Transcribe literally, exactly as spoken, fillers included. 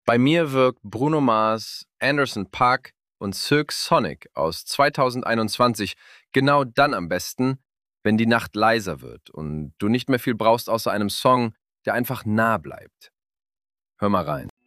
Bei mir wirkt Bruno Mars, Anderson .Paak und Silk Sonic aus zweitausendeinundzwanzig genau dann am besten, wenn die Nacht leiser wird und du nicht mehr viel brauchst außer einem Song, der einfach nah bleibt. Hör mal rein.